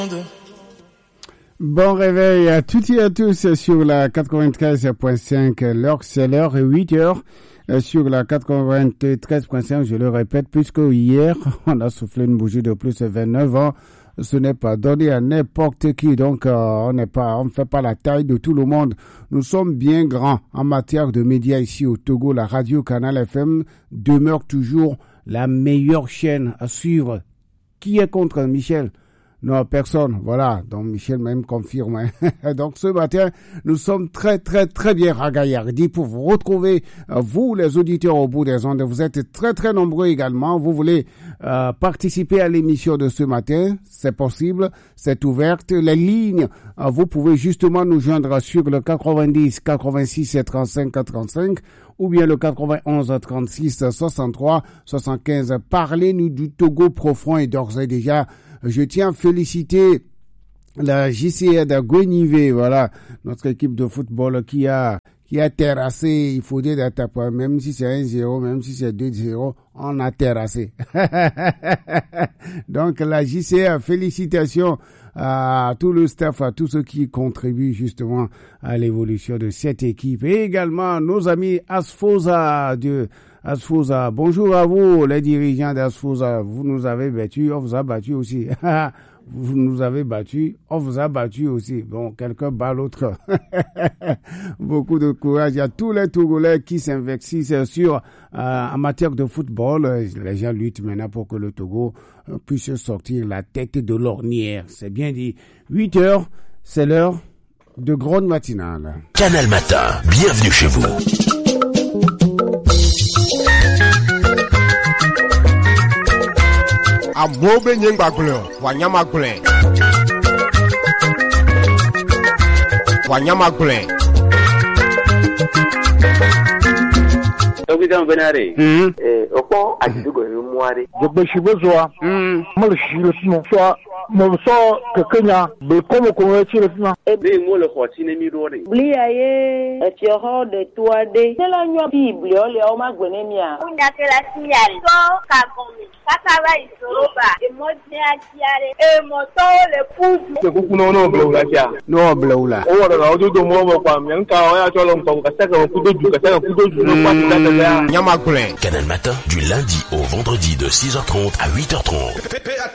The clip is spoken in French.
Bon réveil à toutes et à tous sur la 93.5. L'heure, c'est l'heure 8h. Sur la 93.5, je le répète, puisque hier, on a soufflé une bougie de plus de 29 ans. Ce n'est pas donné à n'importe qui, donc on ne fait pas la taille de tout le monde. Nous sommes bien grands en matière de médias ici au Togo. La radio Canal FM demeure toujours la meilleure chaîne à suivre. Qui est contre Michel? Non, personne. Voilà. Donc, Michel même confirme. Donc, ce matin, nous sommes très bien ragaillardis pour vous retrouver, vous, les auditeurs au bout des ondes. Vous êtes très nombreux également. Vous voulez participer à l'émission de ce matin. C'est possible. C'est ouverte. Les lignes, vous pouvez justement nous joindre sur le 90 86 35 35 ou bien le 91 36 63 75. Parlez-nous du Togo profond et d'ores et déjà, je tiens à féliciter la JCA d'Aguenivé, voilà, notre équipe de football qui a terrassé, il faut dire d'attaquer, même si c'est 1-0, même si c'est 2-0, on a terrassé. Donc la JCA, félicitations à tout le staff, à tous ceux qui contribuent justement à l'évolution de cette équipe. Et également nos amis Asfosa Asfosa, bonjour à vous, les dirigeants d'Asfosa. Vous nous avez battus, on vous a battu aussi. Vous nous avez battus, on vous a battu aussi. Bon, quelqu'un bat l'autre. Beaucoup de courage à tous les Togolais qui s'investissent sur en matière de football. Les gens luttent maintenant pour que le Togo puisse sortir la tête de l'ornière. C'est bien dit. 8h, c'est l'heure de grande matinale. Canal Matin, bienvenue chez vous. Amobe nyengbagulo, wanyamagule. Wanyamagule. Ogidan benare. Opo ajidugo muare. Jogbe shibozoa. Mal shilosno. So mo so kekenya be komo echilosna. Be mo le khotine mi dore. Bliaye etioho de toade. Tela nyo Bible ole o magwenemia. Unya tela sinyali. So kakomi. Kataba isoroba. Emoji akiare. Emoto le puzu. Ke kukuno no bloula tia. No bloula. O wala ododo mo mo kwa myanka o ya cholo mpa kasaka kudoju no kwa tata. Canal Matin, du lundi au vendredi de 6h30 à 8h30.